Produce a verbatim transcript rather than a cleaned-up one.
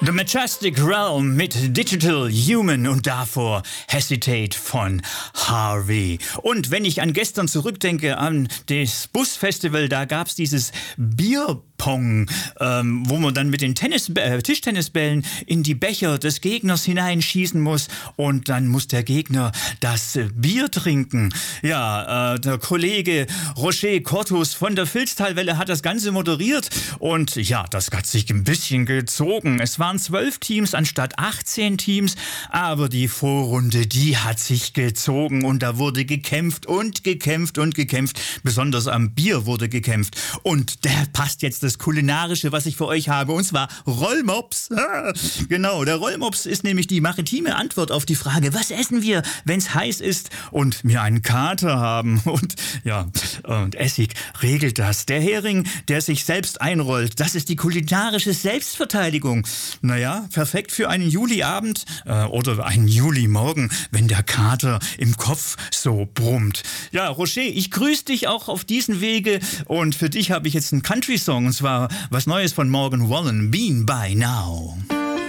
The Majestic Realm mit Digital Human und davor Hesitate von Harvey. Und wenn ich an gestern zurückdenke, an das Busfestival, da gab es dieses Bierpong, ähm, wo man dann mit den Tennis, äh, Tischtennisbällen in die Becher des Gegners hineinschießen muss und dann muss der Gegner das äh, Bier trinken. Ja, äh, der Kollege Roger Cortus von der Filztalwelle hat das Ganze moderiert und ja, das hat sich ein bisschen gezogen. Es waren zwölf Teams anstatt achtzehn Teams, aber die Vorrunde, die hat sich gezogen und da wurde gekämpft und gekämpft und gekämpft. Besonders am Bier wurde gekämpft. Und da passt jetzt das Kulinarische, was ich für euch habe, und zwar Rollmops. Genau, der Rollmops ist nämlich die maritime Antwort auf die Frage, was essen wir, wenn es heiß ist und wir einen Kater haben. Und ja, und Essig regelt das. Der Hering, der sich selbst einrollt, das ist die kulinarische Selbstverteidigung. Naja, perfekt für einen Juliabend äh, oder einen Julimorgen, wenn der Kater im Kopf so brummt. Ja, Roger, ich grüße dich auch auf diesen Wege und für dich habe ich jetzt einen Country-Song und zwar was Neues von Morgan Wallen, Bean by Now.